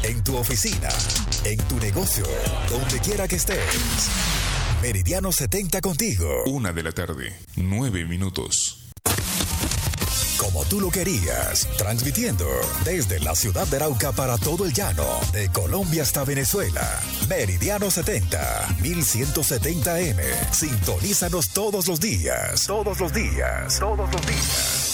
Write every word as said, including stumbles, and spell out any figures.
en tu oficina, en tu negocio, donde quiera que estés. Meridiano setenta contigo. Una de la tarde, nueve minutos. Como tú lo querías, transmitiendo desde la ciudad de Arauca para todo el llano, de Colombia hasta Venezuela. Meridiano setenta, mil ciento setenta eme. Sintonízanos todos los días. Todos los días. Todos los días.